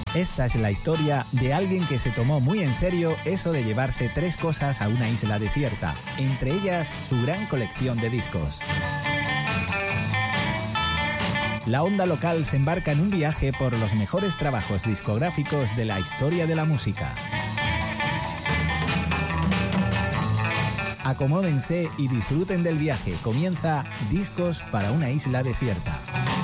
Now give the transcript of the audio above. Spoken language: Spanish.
Esta es la historia de alguien que se tomó muy en serio eso de llevarse 3 cosas a una isla desierta, entre ellas su gran colección de discos. La onda local se embarca en un viaje por los mejores trabajos discográficos de la historia de la música. Acomódense y disfruten del viaje. Comienza Discos para una isla desierta.